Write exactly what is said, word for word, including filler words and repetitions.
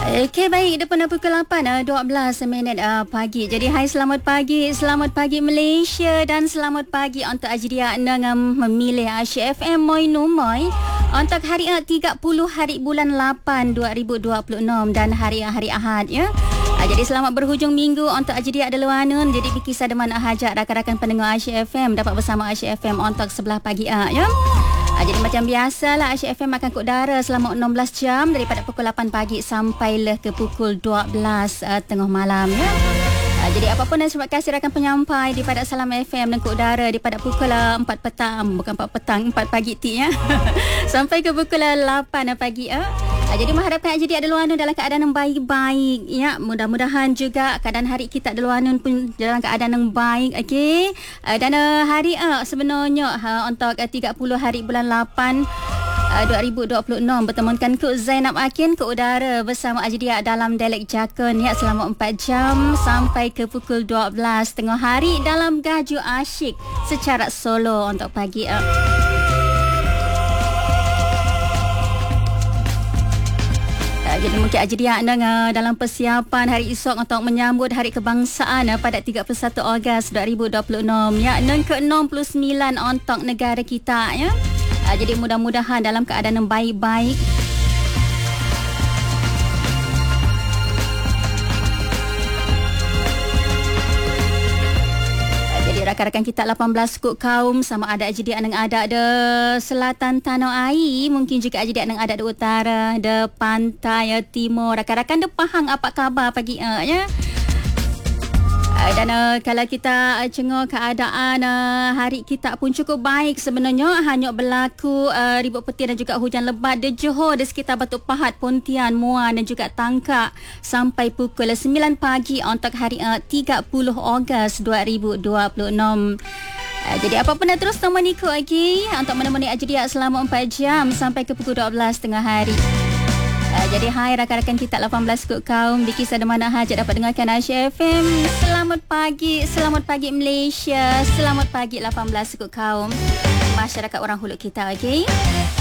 Okey, baik. Depan pukul lapan, uh, dua belas minit uh, pagi. Jadi, hai, selamat pagi. Selamat pagi Malaysia dan selamat pagi untuk Ajria dengan memilih Asia F M Moi Numoi untuk hari uh, tiga puluh hari bulan lapan dua ribu dua puluh enam dan hari uh, hari Ahad ya. Uh, jadi, selamat berhujung minggu untuk Ajria Adaluanun. Jadi, kisah deman hajat rakan-rakan pendengar Asia F M dapat bersama Asia F M untuk sebelah pagi uh, ya. Ha, jadi macam biasalah Asia F M akan ke udara selama enam belas jam daripada pukul lapan pagi sampailah ke pukul dua belas uh, tengah malam ya. Ha, jadi apapun dan terima kasih rakan penyampai di pada Salam F M dan ke udara di pada pukul uh, empat petang, bukan empat petang, empat pagi ti ya. Sampai ke pukul uh, lapan pagi ya. Ha, jadi mengharapkan jadi Adaluanun dalam keadaan yang baik-baik ya. Mudah-mudahan juga keadaan hari kita Adaluanun pun dalam keadaan yang baik. Okey. Uh, dan uh, hari uh, sebenarnya uh, untuk uh, tiga puluh hari bulan lapan uh, dua ribu dua puluh enam bertemankan Kuk Zainab Akin ke udara bersama Ajdia dalam Dialek Jakun ya selama empat jam sampai ke pukul dua belas tengah hari dalam Gaju Asyik secara solo untuk pagi uh. Jadi mungkin Ajria anda dalam persiapan hari esok untuk menyambut Hari Kebangsaan pada tiga puluh satu Ogos dua ribu dua puluh enam ya, yang ke enam puluh sembilan untuk negara kita ya. Jadi mudah-mudahan dalam keadaan yang baik-baik. Rakan-rakan kita lapan belas kuk kaum sama ada jadi yang ada di selatan tanah air, mungkin juga jadi yang ada di utara, di pantai timur. Rakan-rakan de Pahang apa khabar pagi uh, ya. Uh, dan uh, kalau kita uh, cengok keadaan uh, hari kita pun cukup baik sebenarnya, hanya berlaku uh, ribut petir dan juga hujan lebat di Johor di sekitar Batu Pahat, Pontian, Muar dan juga Tangkak sampai pukul sembilan pagi untuk hari uh, tiga puluh Ogos dua ribu dua puluh enam. Uh, jadi apapun dah terus temani ku lagi untuk menemani Ajria selama empat jam sampai ke pukul dua belas tengah hari. Uh, jadi hai rakan-rakan kita lapan belas kuk kaum di kisah Demana Hajat dapat dengarkan Asia F M. Selamat pagi, selamat pagi Malaysia, selamat pagi lapan belas kuk kaum masyarakat orang Hulu kita, okey.